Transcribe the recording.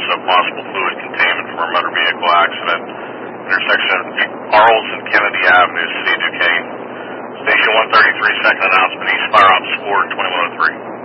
of possible fluid containment from a motor vehicle accident. Intersection of Arles and Kennedy Avenues, C. Duquesne. Station 133, second announcement, East Fire Ops Squad 2103.